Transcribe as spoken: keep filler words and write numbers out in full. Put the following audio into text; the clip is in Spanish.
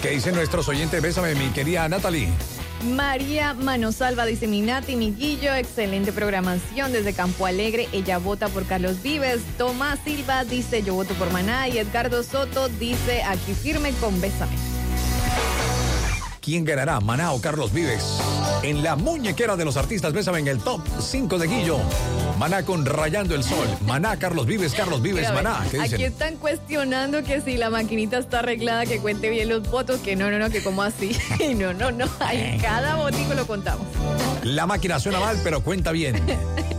¿Qué dicen nuestros oyentes? Bésame, mi querida Natalie. María Manosalva dice: mi Nati, mi Guillo, excelente programación desde Campo Alegre. Ella vota por Carlos Vives. Tomás Silva dice: yo voto por Maná. Y Edgardo Soto dice: aquí firme con Bésame. ¿Quién ganará, Maná o Carlos Vives? En la muñequera de los artistas, Bésame, en el top cinco de Guillo. Maná con Rayando el Sol. Maná, Carlos Vives, Carlos Vives, Mira, Maná. ¿Qué dicen? Aquí están cuestionando que si la maquinita está arreglada, que cuente bien los votos, que no, no, no, que como así. No, no, no. Ahí cada votico lo contamos. La máquina suena mal, pero cuenta bien.